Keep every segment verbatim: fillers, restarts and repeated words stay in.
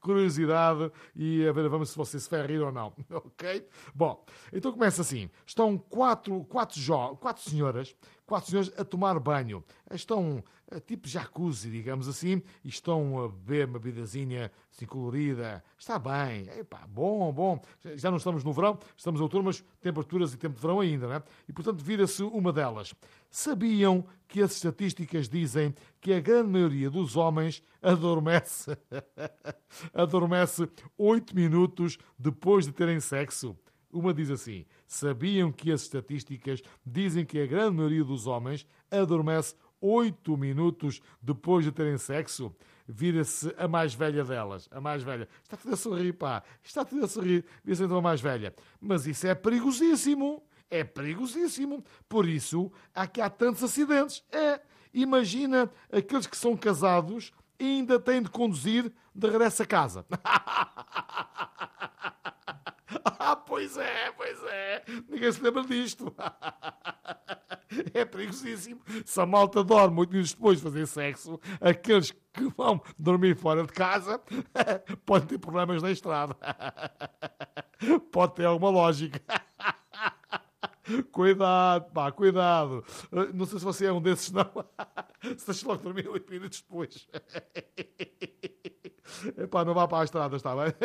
curiosidade e a ver, vamos se você se vai rir ou não. Ok? Bom, então começa assim. Estão quatro, quatro, jo- quatro senhoras, quatro senhoras a tomar banho. Estão eh, tipo jacuzzi, digamos assim, e estão a beber uma bebidazinha assim colorida. Está bem. Epá, bom, bom. Já não estamos no verão, estamos em outubro, mas temperaturas e tempo de verão ainda, né? E portanto vira-se uma delas. Sabiam que as estatísticas dizem que a grande maioria dos homens adormece, adormece oito minutos depois de terem sexo? Uma diz assim: sabiam que as estatísticas dizem que a grande maioria dos homens adormece oito minutos depois de terem sexo? Vira-se a mais velha delas, a mais velha. Está tudo a sorrir, pá. Está tudo a sorrir. Vira-se então a mais velha. Mas isso é perigosíssimo. É perigosíssimo. Por isso, há que há tantos acidentes. É. Imagina aqueles que são casados e ainda têm de conduzir de regresso a casa. Ah, pois é, pois é. Ninguém se lembra disto. É perigosíssimo. Se a malta dorme oito minutos depois de fazer sexo, aqueles que vão dormir fora de casa podem ter problemas na estrada. Pode ter alguma lógica. Cuidado, pá, cuidado. Não sei se você é um desses, não. Se deixa logo dormir oito minutos depois. Epá, não vá para a estrada, está bem?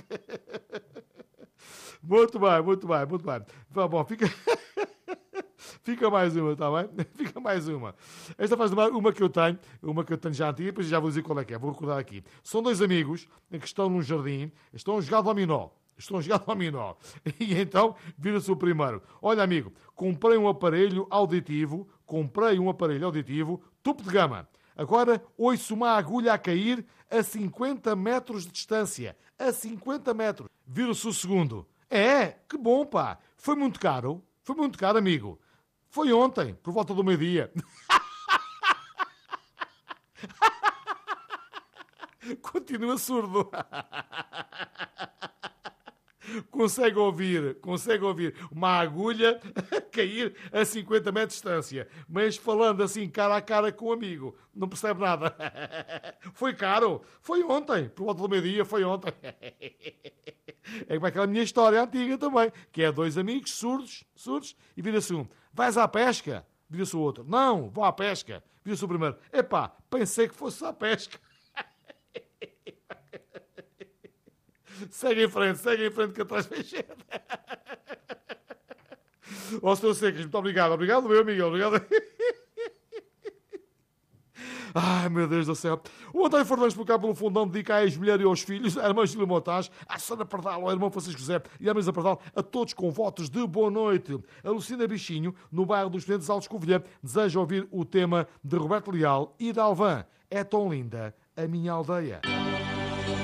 Muito bem, muito bem, muito bem. Bom, fica... Fica mais uma, está bem? Fica mais uma. Esta faz lembrar uma que eu tenho, uma que eu tenho já antiga, depois já vou dizer qual é que é, vou recordar aqui. São dois amigos que estão num jardim, estão a jogar dominó. Estão a jogar dominó. E então, vira-se o primeiro. Olha, amigo, comprei um aparelho auditivo, comprei um aparelho auditivo, topo de gama. Agora ouço uma agulha a cair a cinquenta metros de distância. A cinquenta metros. Vira-se o segundo. É, que bom, pá. Foi muito caro. Foi muito caro, amigo. Foi ontem, por volta do meio-dia. Continua surdo. Consegue ouvir, consegue ouvir uma agulha cair a cinquenta metros de distância, mas falando assim cara a cara com o amigo, não percebe nada. Foi caro, foi ontem, por volta do meio-dia, foi ontem. É como aquela minha história antiga também, que é dois amigos surdos, surdos, e vira-se um, vais à pesca? Vira-se o outro, não, vou à pesca. Vira-se o primeiro, epá, pensei que fosse à pesca. Segue em frente, segue em frente que atrás vem gente. Ó, senhor Secas, muito obrigado. Obrigado, meu amigo, obrigado. Ai, meu Deus do céu. O António Fernandes, por cá pelo fundão, dedica à ex-mulher e aos filhos, à irmã Gil Montage, à Sandra Pardal, ao irmão Francisco José e à Marisa Pardal, a todos com votos de boa noite. A Lucina Bichinho, no bairro dos Estudantes Altos Covilhã, deseja ouvir o tema de Roberto Leal e de Alvã. É tão linda a minha aldeia.